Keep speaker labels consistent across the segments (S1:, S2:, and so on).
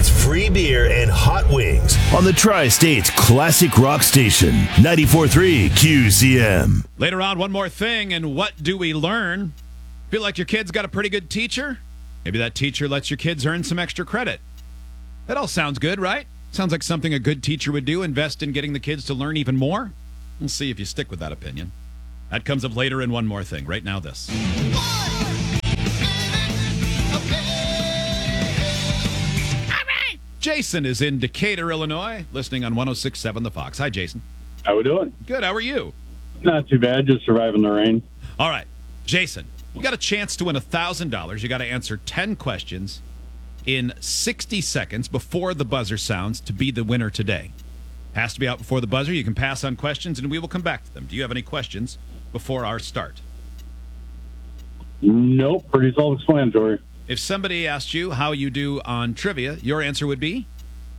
S1: gets free beer and hot wings on the Tri-State's classic rock station, 94.3 QCM.
S2: Later on, one more thing, and what do we learn? Feel like your kid's got a pretty good teacher? Maybe that teacher lets your kids earn some extra credit. That all sounds good, right? Sounds like something a good teacher would do, invest in getting the kids to learn even more. We'll see if you stick with that opinion. That comes up later in one more thing. Right now, this. Jason is in Decatur, Illinois, listening on 106.7 The Fox. Hi, Jason.
S3: How we doing?
S2: Good. How are you?
S3: Not too bad. Just surviving the rain.
S2: All right. Jason, you got a chance to win $1,000. You got to answer 10 questions in 60 seconds before the buzzer sounds to be the winner today. Has to be out before the buzzer. You can pass on questions, and we will come back to them. Do you have any questions before our start?
S3: Nope. Pretty self-explanatory.
S2: If somebody asked you how you do on trivia, your answer would be?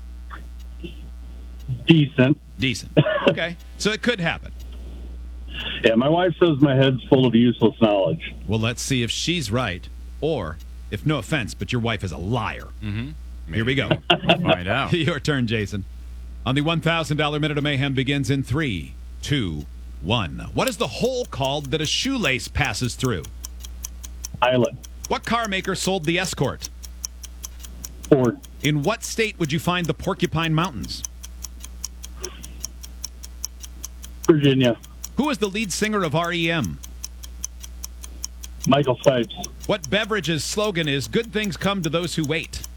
S3: Decent.
S2: Decent. Okay. So it could happen.
S3: Yeah, my wife says my head's full of useless knowledge.
S2: Well, let's see if she's right, or if, no offense, but your wife is a liar. Mm-hmm. Here we go.
S4: We'll find out.
S2: Your turn, Jason. On the $1,000 Minute of Mayhem begins in 3, 2, 1. What is the hole called that a shoelace passes through?
S3: Eyelet.
S2: What car maker sold the Escort?
S3: Ford.
S2: In what state would you find the Porcupine Mountains?
S3: Virginia.
S2: Who is the lead singer of REM?
S3: Michael Stipes.
S2: What beverage's slogan is, good things come to those who wait?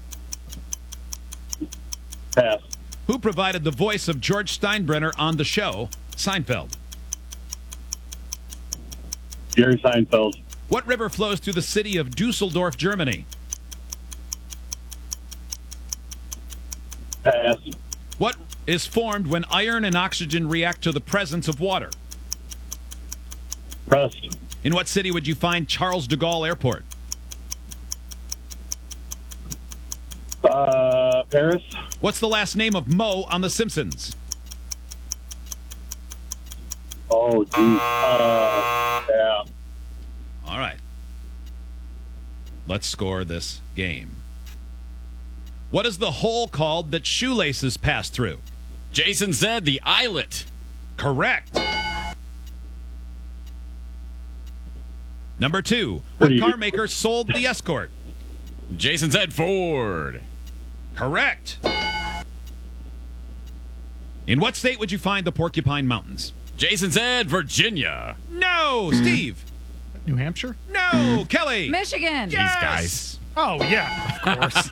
S3: Pass.
S2: Who provided the voice of George Steinbrenner on the show, Seinfeld?
S3: Jerry Seinfeld.
S2: What river flows through the city of Dusseldorf, Germany?
S3: Pass.
S2: What is formed when iron and oxygen react to the presence of water?
S3: Rust.
S2: In what city would you find Charles de Gaulle Airport?
S3: Paris.
S2: What's the last name of Moe on The Simpsons?
S3: Oh, geez. Yeah.
S2: All right. Let's score this game. What is the hole called that shoelaces pass through?
S4: Jason said the eyelet.
S2: Correct. Number 2. What car maker sold the Escort?
S4: Jason said Ford.
S2: Correct. In what state would you find the Porcupine Mountains?
S4: Jason said Virginia.
S2: No, Steve.
S5: New Hampshire?
S2: No, Kelly.
S6: Michigan.
S2: Yes!
S4: These guys.
S5: Oh, yeah, of course.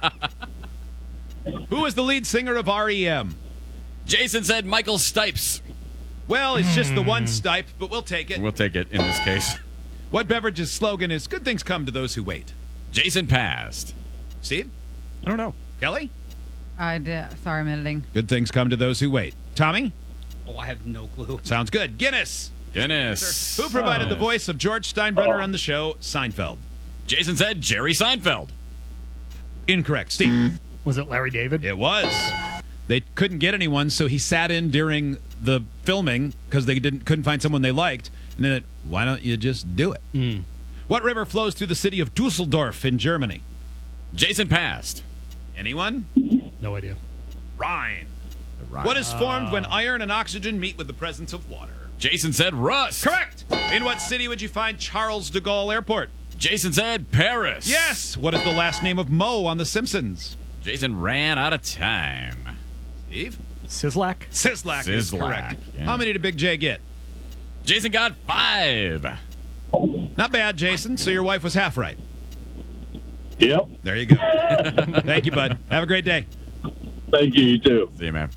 S2: Who is the lead singer of REM?
S4: Jason said Michael Stipes.
S2: Well, it's just the one Stipe, but we'll take it.
S4: We'll take it in this case.
S2: What beverage's slogan is, good things come to those who wait?
S4: Jason passed.
S2: Steve?
S5: I don't know.
S2: Kelly?
S6: I did. Sorry, I'm editing.
S2: Good things come to those who wait. Tommy?
S7: Oh, I have no clue.
S2: Sounds good. Guinness.
S4: Guinness.
S2: Who provided the voice of George Steinbrenner on the show, Seinfeld?
S4: Jason said Jerry Seinfeld.
S2: Incorrect. Steve?
S5: Was it Larry David?
S2: It was. They couldn't get anyone, so he sat in during the filming because they couldn't find someone they liked. And then, why don't you just do it? What river flows through the city of Dusseldorf in Germany?
S4: Jason passed.
S2: Anyone?
S5: No idea.
S2: Rhine. What is formed when iron and oxygen meet with the presence of water?
S4: Jason said rust.
S2: Correct. In what city would you find Charles de Gaulle Airport?
S4: Jason said Paris.
S2: Yes. What is the last name of Moe on The Simpsons?
S4: Jason ran out of time.
S2: Steve?
S5: Sislak?
S2: Sislak is
S4: Sislak,
S2: correct.
S4: yeah.
S2: How many did Big J get?
S4: Jason got 5.
S2: Not bad, Jason. So your wife was half right.
S3: Yep.
S2: There you go. Thank you, bud. Have a great day.
S3: Thank you. You too.
S4: See you, man.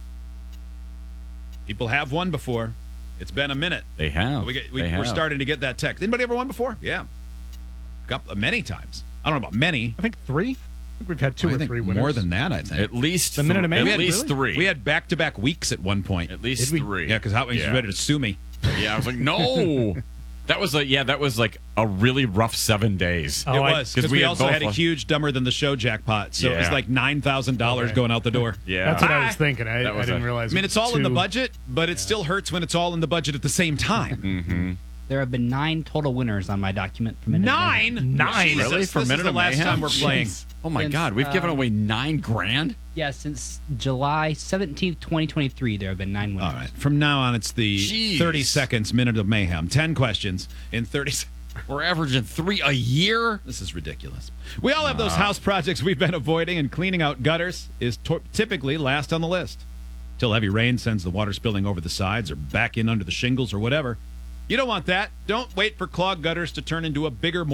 S2: People have won before. It's been a minute.
S4: They have.
S2: We're starting to get that text. Anybody ever won before? Yeah. Many times. I don't know about many.
S5: I think 3. I think we've had 2
S2: I
S5: or
S2: think
S5: 3 winners.
S2: more than that, I think.
S4: At least
S5: The Minute of Mayhem?
S4: At least
S5: Really?
S4: 3.
S2: We had back-to-back weeks at one point.
S4: At least
S5: Did we?
S4: 3.
S2: Yeah, because Hot Wings was ready to sue me.
S4: Yeah, I was like, no. That was like a really rough 7 days.
S5: Oh,
S2: It
S5: I-
S2: was, because we also had a huge Dumber Than the Show jackpot. So it was
S4: Yeah.
S2: like $9,000
S5: Okay.
S2: going out the door.
S4: Yeah.
S5: That's what I was thinking. I
S4: That was
S5: didn't
S4: a-
S5: realize.
S2: I mean, it's all in the
S5: 2.
S2: budget, but it still hurts when it's all in the budget at the same time.
S7: There have been 9 total winners on my document for Minute of Mayhem.
S2: 9?
S5: Nine?
S2: Jesus,
S4: Really? For
S2: this
S4: Minute
S2: is the
S4: of
S2: last
S4: Mayhem?
S2: time we're playing.
S5: Jeez.
S4: Oh my
S7: Since,
S4: God, we've given away $9,000.
S7: Yeah, since July 17th, 2023, there have been 9 winners.
S2: All right. From now on, it's the
S4: Jeez.
S2: 30 seconds minute of mayhem. 10 questions in 30 seconds.
S4: We're averaging 3 a year.
S2: This is ridiculous. We all have those house projects we've been avoiding, and cleaning out gutters is typically last on the list. Till heavy rain sends the water spilling over the sides or back in under the shingles or whatever. You don't want that. Don't wait for clogged gutters to turn into a bigger,